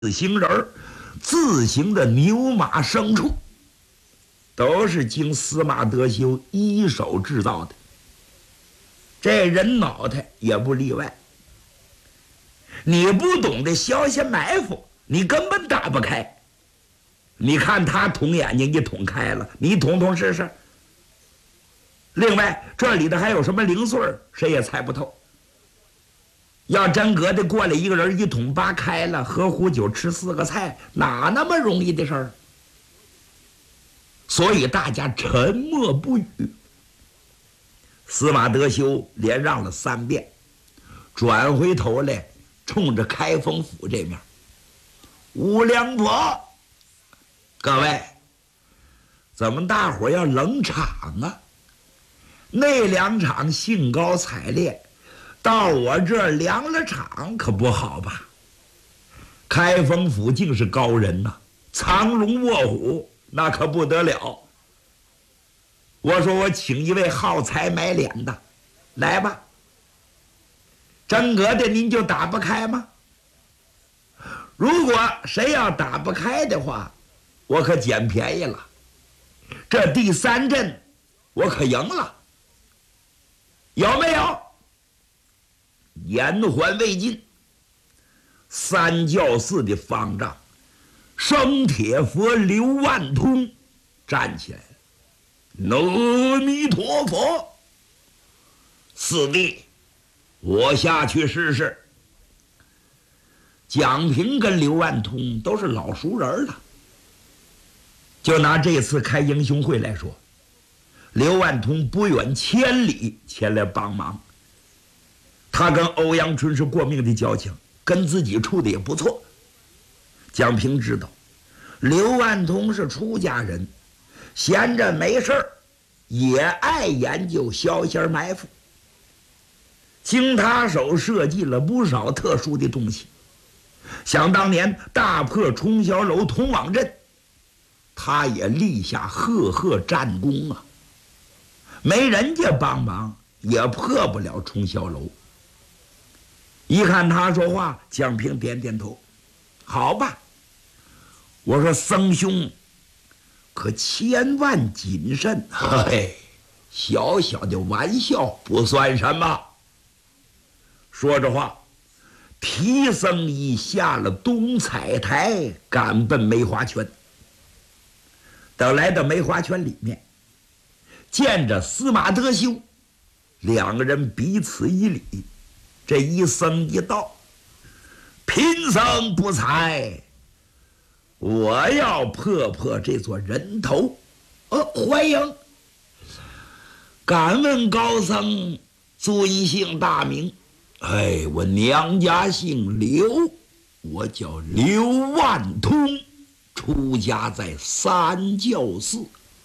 自行人、自行的牛马牲畜，都是经司马德修一手制造的。这人脑袋也不例外。你不懂得小心埋伏，你根本打不开。你看他捅眼睛一捅开了，你捅试试。另外这里头还有什么零碎，谁也猜不透。要真搁的过来一个人一捅扒开了，喝壶酒吃4个菜，哪那么容易的事儿？所以大家沉默不语。司马德修连让了3遍，转回头来冲着开封府这面，吴良伯，各位，怎么大伙要冷场啊？那2场兴高采烈，到我这儿凉了场，可不好吧？开封府竟是高人呐，藏龙卧虎，那可不得了。我说我请一位好财买脸的，来吧。真格的您就打不开吗？如果谁要打不开的话，我可捡便宜了。这第3阵我可赢了，有没有？言还未尽，3教寺的方丈生铁佛刘万通站起来了，阿弥陀佛，四弟，我下去试试。蒋平跟刘万通都是老熟人了。就拿这次开英雄会来说，刘万通不远千里前来帮忙。他跟欧阳春是过命的交情，跟自己处的也不错。蒋平知道刘万通是出家人，闲着没事儿也爱研究消息埋伏，经他手设计了不少特殊的东西。想当年大破冲霄楼通往阵，他也立下赫赫战功啊！没人家帮忙也破不了冲霄楼。一看他说话，蒋平点点头，好吧。我说僧兄可千万谨慎。嘿，小小的玩笑不算什么。说着话，提僧一下了东彩台，赶奔梅花圈。等来到梅花圈里面，见着司马德修，2个人彼此一礼。这一僧一道，贫僧不才，我要破这座人头。欢迎。敢问高僧尊姓大名？我娘家姓刘，我叫刘万通，出家在3教寺。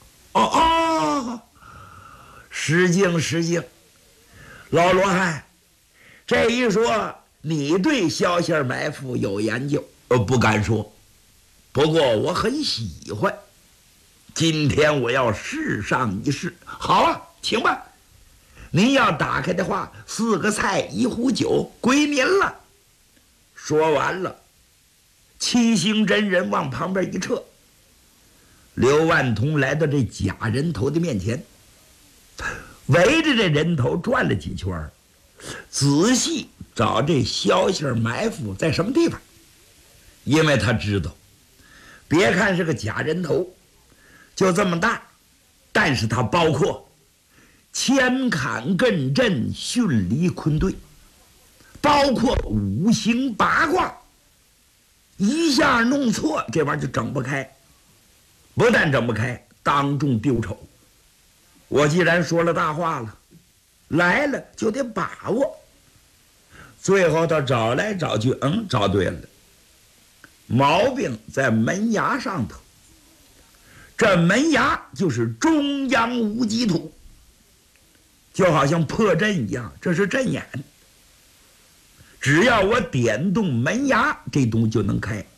失敬。老罗汉，这一说你对消息埋伏有研究，不敢说，不过我很喜欢。今天我要试上一试。好啊，请吧。您要打开的话，4个菜1壶酒归您了。说完了，七星真人往旁边一撤。刘万通来到这假人头的面前，围着这人头转了几圈，仔细找这消息埋伏在什么地方。因为他知道，别看是个假人头就这么大，但是它包括牵砍艮震巽离坤兑，包括5行8卦，一下弄错这玩意儿就整不开。不但整不开，当众丢丑。我既然说了大话了，来了就得把握。最后他找来找去，找对了，毛病在门牙上头。这门牙就是中央无极土，就好像破阵一样，这是阵眼。只要我点动门牙，这东西就能开。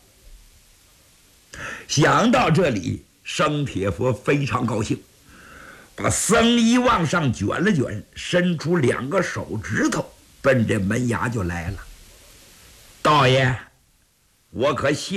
想到这里，生铁佛非常高兴，把僧衣往上卷了卷，伸出2个手指头，奔这门牙就来了。道爷， 我可